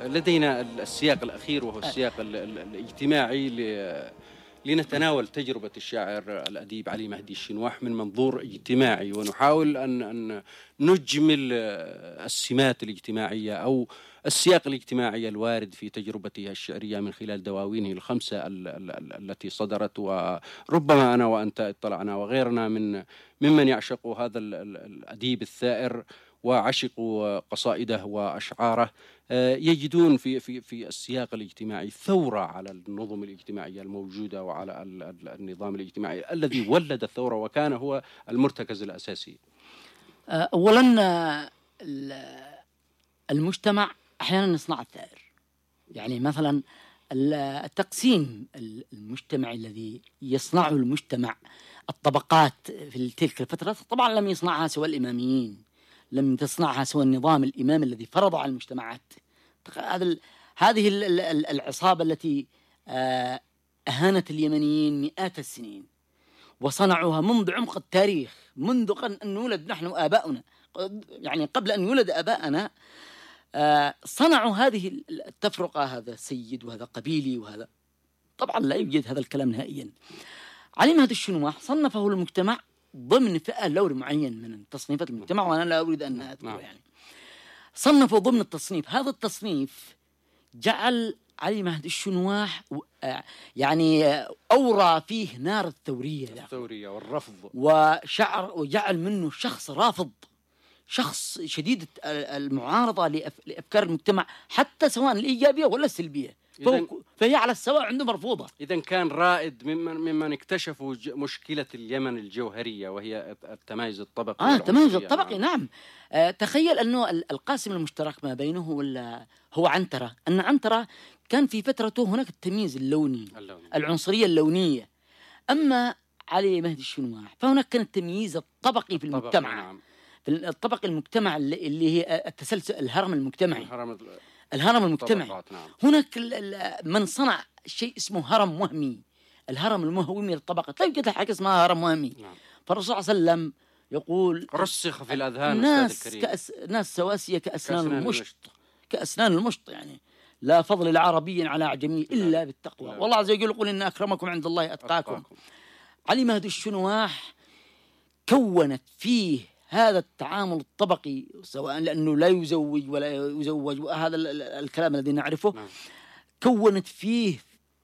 لدينا السياق الأخير وهو السياق الاجتماعي لنتناول تجربة الشاعر الأديب علي مهدي الشنواح من منظور اجتماعي، ونحاول أن نجمل السمات الاجتماعية أو السياق الاجتماعي الوارد في تجربته الشعرية من خلال دواوينه الخمسة التي صدرت، وربما أنا وأنت اطلعنا وغيرنا ممن يعشق هذا الأديب الثائر وعشقوا قصائده وأشعاره يجدون في السياق الاجتماعي ثورة على النظم الاجتماعية الموجودة وعلى النظام الاجتماعي الذي ولد الثورة وكان هو المرتكز الأساسي. أولا المجتمع أحيانا يصنع الثائر، يعني مثلا التقسيم المجتمعي الذي يصنعه المجتمع، الطبقات في تلك الفترة طبعا لم يصنعها سوى الإماميين، لم تصنعها سوى النظام الإمامي الذي فرض على المجتمعات. هذه العصابة التي أهانت اليمنيين مئات السنين وصنعوها منذ عمق التاريخ، منذ أن نولد نحن آباؤنا، يعني قبل أن يولد آباءنا صنعوا هذه التفرقة، هذا سيد وهذا قبيلي وهذا، طبعا لا يوجد هذا الكلام نهائيا. علي مهدي الشنواح صنفه المجتمع ضمن فئة لوري معين من تصنيفات المجتمع، وأنا لا أريد أن أذكر يعني صنفوا ضمن التصنيف. هذا التصنيف جعل علي مهدي الشنواح يعني أورى فيه نار الثورية والرفض وجعل منه شخص رافض، شخص شديد المعارضة لأفكار المجتمع، حتى سواء الإيجابية ولا السلبية، فهي على السواء عنده مرفوضة. إذن كان رائد ممن اكتشفوا مشكلة اليمن الجوهرية وهي التمايز الطبقي. التمايز الطبقي، نعم. تخيل أنه القاسم المشترك ما بينه هو عنترة، أن عنترة كان في فترته هناك التمييز اللوني. العنصرية اللونية. أما علي مهدي الشنواح فهناك كان التمييز الطبقي في المجتمع. نعم. في الطبق المجتمع اللي هي التسلسل، الهرم المجتمعي، الهرم المجتمعي. نعم. هناك من صنع شيء اسمه هرم وهمي، الهرم الموهمي للطبقة، لا يوجد حاجة اسمها هرم وهمي. نعم. فالرسول صلى الله عليه وسلم يقول رسخ في الأذهان ناس سواسية كأسنان المشط، يعني لا فضل لعربي على أعجمي إلا بالتقوى، والله عز وجل يقول إن أكرمكم عند الله أتقاكم. علي مهدي الشنواح كونت فيه هذا التعامل الطبقي، سواء لأنه لا يزوج ولا يزوج، وهذا الكلام الذي نعرفه. نعم. كونت فيه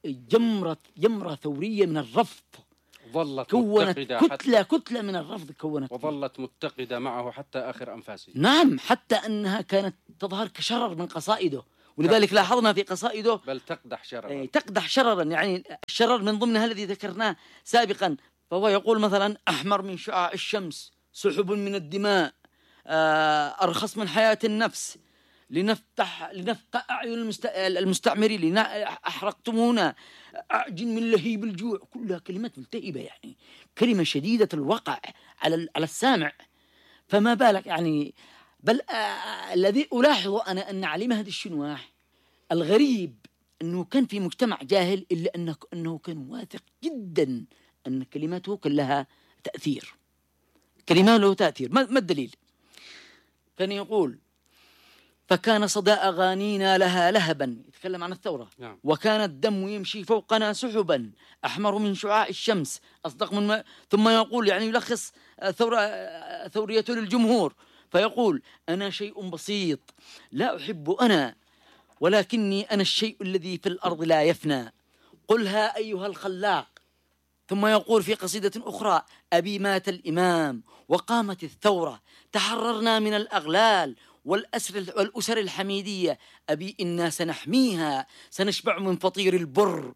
جمرة ثورية من الرفض، كونت كتلة من الرفض، وظلت متقدة معه حتى آخر أنفاسه. نعم، حتى أنها كانت تظهر كشرر من قصائده، ولذلك لاحظنا في قصائده بل تقدح شررا، يعني الشرر من ضمنها الذي ذكرناه سابقا. فهو يقول مثلا: أحمر من شعاع الشمس، سحب من الدماء، أرخص من حياة النفس، لنفتح أعين المستعمرين، أحرقتمونا، أعجن من لهيب الجوع. كلها كلمات ملتهبة، يعني كلمة شديدة الوقع على السامع. فما بالك يعني. بل الذي ألاحظ أنا أن علي مهدي الشنواح الغريب أنه كان في مجتمع جاهل، إلا أنه كان واثق جدا أن كلماته كلها تأثير، كلمة له تأثير. ما الدليل؟ كان يقول: فكان صدى أغانينا لها لهبا، يتكلم عن الثورة. نعم. وكان الدم يمشي فوقنا سحبا، أحمر من شعاع الشمس، أصدق من ثم يقول، يعني يلخص ثوريته للجمهور، فيقول: أنا شيء بسيط لا أحب أنا، ولكني أنا الشيء الذي في الأرض لا يفنى، قلها أيها الخلاق. ثم يقول في قصيدة أخرى: أبي مات الإمام وقامت الثورة، تحررنا من الأغلال والأسر الحميدية، أبي إنا سنحميها، سنشبع من فطير البر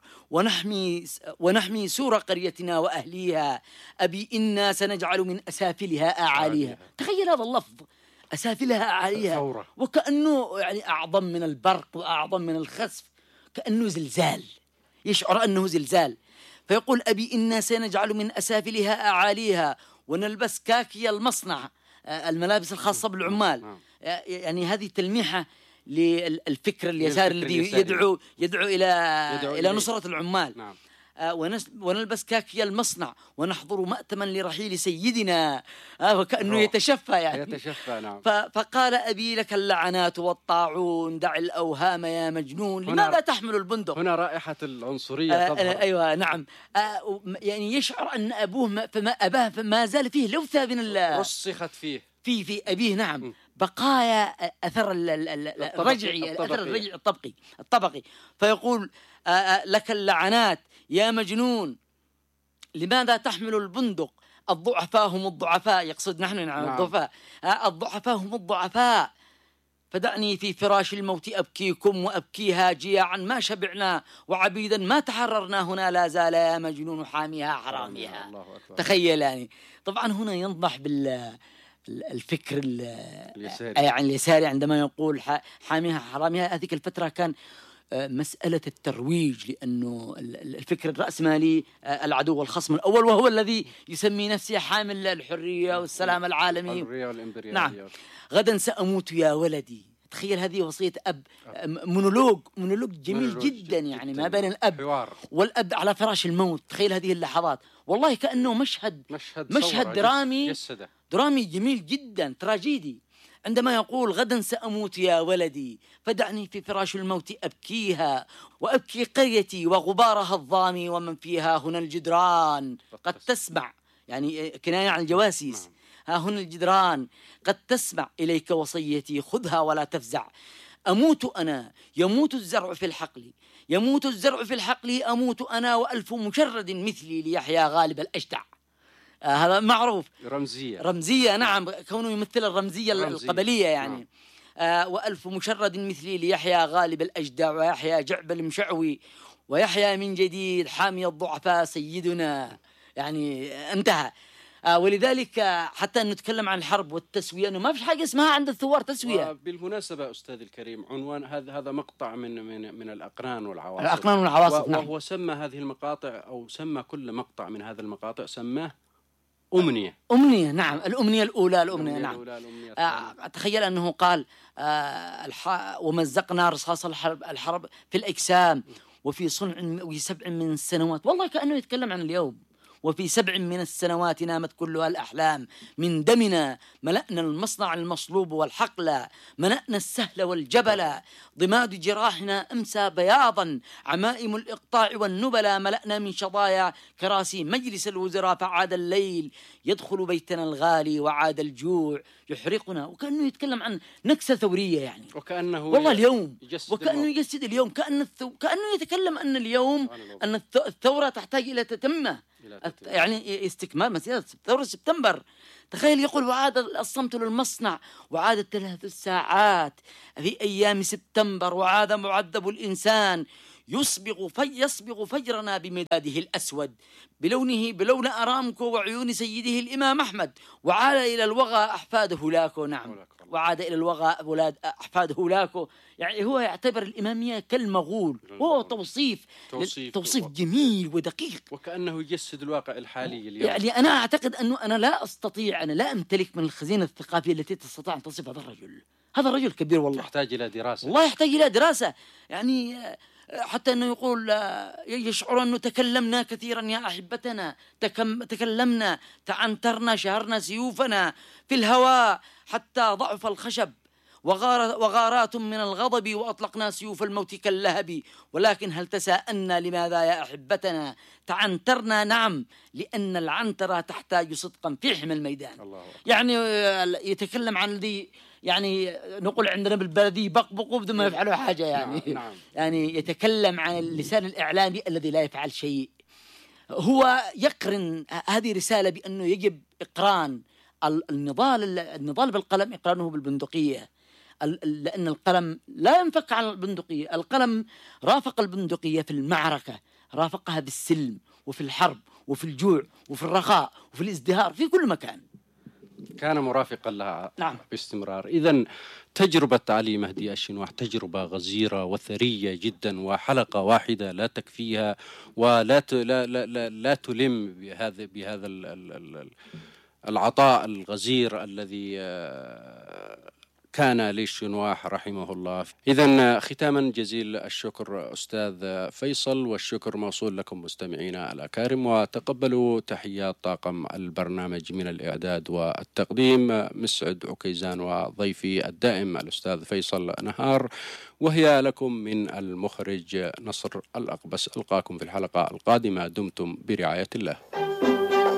ونحمي سور قريتنا وأهليها، أبي إنا سنجعل من أسافلها أعاليها. تخيل هذا اللفظ، أسافلها أعاليها، وكأنه يعني أعظم من البرق وأعظم من الخسف، كأنه زلزال، يشعر أنه زلزال. فيقول: أبي إنا سنجعل من أسافلها أعاليها، ونلبس كاكي المصنع، الملابس الخاصة بالعمال. يعني هذه تلميحة للفكر اليسار الذي يدعو إلى نصرة العمال. نعم. ونلبس كاكي المصنع ونحضر مأتما لرحيل سيدنا. وكأنه يتشفى يعني، يتشفى. نعم. فقال أبي لك اللعنات والطاعون، دع الأوهام يا مجنون، لماذا تحمل البندق؟ هنا رائحة العنصرية تظهر. أيوة نعم. يعني يشعر أن أباه فما زال فيه لوثة من رسخت فيه في أبيه. نعم. بقايا أثر الرجعي، أثر الرجع الطبقي. فيقول لك اللعنات يا مجنون، لماذا تحمل البندق؟ الضعفاء هم الضعفاء، يقصد نحن. نعم. الضعفاء، الضعفاء هم الضعفاء. فدعني في فراش الموت أبكيكم وأبكيها جياعا ما شبعنا، وعبيدا ما تحررنا، هنا لا زال يا مجنون حاميها حراميها. تخيل يعني. طبعا هنا ينضح الفكر اليساري عندما يقول حاميها حراميها. هذيك الفترة كان مسألة الترويج، لأنه الفكر الرأسمالي العدو والخصم الأول، وهو الذي يسمي نفسه حامل الحرية والسلام العالمي. الحرية والإمبريالية. نعم. غدا سأموت يا ولدي. تخيل هذه وصية أب، مونولوج جميل جدا يعني، ما بين الأب حوار. والأب على فراش الموت. تخيل هذه اللحظات، والله كأنه مشهد درامي جميل جدا، تراجيدي. عندما يقول غدا سأموت يا ولدي، فدعني في فراش الموت أبكيها وأبكي قريتي وغبارها الظامي ومن فيها هنا الجدران قد تسمع، يعني كناية عن الجواسيس. ها هنا الجدران قد تسمع إليك وصيتي، خذها ولا تفزع. أموت أنا، يموت الزرع في الحقل، يموت الزرع في الحقل، أموت أنا وألف مشرد مثلي ليحيى غالب الأجدع. هذا معروف، رمزية. نعم. كونه يمثل الرمزية القبلية يعني. وألف مشرد مثلي ليحيى غالب الأجدع، ويحيى جعب المشعوي، ويحيى من جديد حامي الضعفاء سيدنا. يعني انتهى. ولذلك حتى نتكلم عن الحرب والتسوية، أنه ما فيش حاجة اسمها عند الثوار تسوية. بالمناسبة أستاذ الكريم، عنوان هذا مقطع من الأقران والعواصف. نعم. وهو سمى هذه المقاطع، أو سمى كل مقطع من هذا المقاطع سماه أمنية. نعم. الأمنية الأولى. نعم. تخيل أنه قال ومزقنا رصاص الحرب في الأجسام وفي صنع وسبع من السنوات. والله كأنه يتكلم عن اليوم. وفي 7 من السنوات نامت كلها الأحلام، من دمنا ملأنا المصنع المصلوب والحقل، ملأنا السهل والجبل، ضماد جراحنا أمسى بياضا، عمائم الإقطاع والنبلا، ملأنا من شظايا كراسي مجلس الوزراء، فعاد الليل يدخل بيتنا الغالي، وعاد الجوع يحرقنا. وكأنه يتكلم عن نكسة ثورية يعني، وكأنه والله اليوم، وكأنه يجسد اليوم، كأنه يتكلم أن اليوم أن الثورة تحتاج إلى تتمة، يعني استكمال مسيرة ثورة سبتمبر. تخيل يقول وعاد الصمت للمصنع، وعادت 3 ساعات في أيام سبتمبر، وعاد معذب الإنسان يصبغ فجرنا بمداده الأسود، بلون أرامكو وعيون سيده الإمام أحمد، وعاد إلى الوغى أحفاد هولاكو. نعم. وعاد إلى الوغى أولاد أحفاد هولاكو. يعني هو يعتبر الإمامية كالمغول، وهو توصيف جميل ودقيق، وكأنه يجسد الواقع الحالي اليوم. يعني أنا أعتقد أنه أنا لا أمتلك من الخزينة الثقافية التي تستطيع أن تصف هذا الرجل كبير والله، يحتاج إلى دراسة. والله يحتاج إلى دراسة يعني. حتى أنه يقول يشعر أنه تكلمنا كثيرا يا أحبتنا، تكلمنا، تعنترنا، شهرنا سيوفنا في الهواء حتى ضعف الخشب، وغارات من الغضب، وأطلقنا سيوف الموت كاللهب، ولكن هل تساءلنا لماذا يا أحبتنا تعنترنا؟ نعم، لأن العنترة تحتاج صدقا في حمى الميدان. الله. يعني يتكلم عن ذي، يعني نقول عندنا بالبلدي بقبقوا بدون ما يفعلوا حاجة يعني. نعم. يعني يتكلم عن اللسان الإعلامي الذي لا يفعل شيء. هو يقرن هذه رسالة بأنه يجب إقران النضال بالقلم، إقرانه بالبندقية، لأن القلم لا ينفك عن البندقية. القلم رافق البندقية في المعركة، رافقها بالسلم وفي الحرب وفي الجوع وفي الرخاء وفي الازدهار، في كل مكان كان مرافقا لها. نعم. باستمرار. إذن تجربة علي مهدي الشنواح تجربة غزيرة وثرية جدا، وحلقة واحدة لا تكفيها، ولا لا تلم بهذا العطاء الغزير الذي كان للشنواح رحمه الله. إذن ختاما جزيل الشكر أستاذ فيصل، والشكر موصول لكم مستمعينا الأكارم، وتقبلوا تحيات طاقم البرنامج من الإعداد والتقديم مسعد عكيزان، وضيفي الدائم الأستاذ فيصل نهار، وهي لكم من المخرج نصر الأقبس. ألقاكم في الحلقة القادمة، دمتم برعاية الله.